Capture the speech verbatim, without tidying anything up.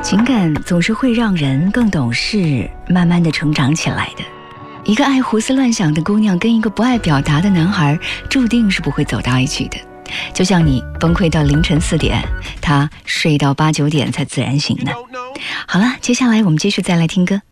情感总是会让人更懂事，慢慢的成长起来的。一个爱胡思乱想的姑娘跟一个不爱表达的男孩注定是不会走到一起的。就像你崩溃到凌晨四点，他睡到八九点才自然醒呢。好了，接下来我们继续再来听歌。